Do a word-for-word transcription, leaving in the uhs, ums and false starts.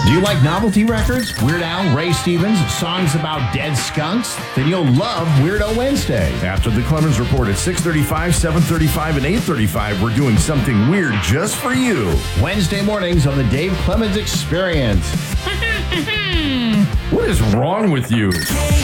Do you like novelty records? Weird Al, Ray Stevens, songs about dead skunks? Then you'll love Weirdo Wednesday. After the Clemens Report at six thirty-five, seven thirty-five, and eight thirty-five, we're doing something weird just for you. Wednesday mornings on the Dave Clemens Experience. What is wrong with you?